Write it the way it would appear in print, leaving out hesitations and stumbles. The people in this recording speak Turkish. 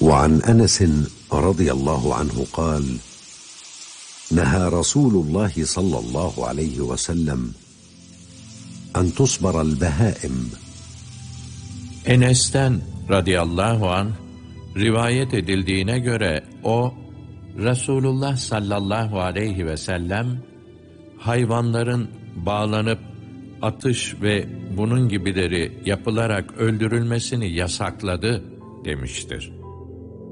وعن أنس رضي الله عنه قال: نهى رسول الله صلى الله عليه وسلم أن تصبر البهائم. Enes'ten radıyallahu anh rivayet edildiğine göre o, Resulullah sallallahu aleyhi ve sellem hayvanların bağlanıp atış ve bunun gibileri yapılarak öldürülmesini yasakladı demiştir.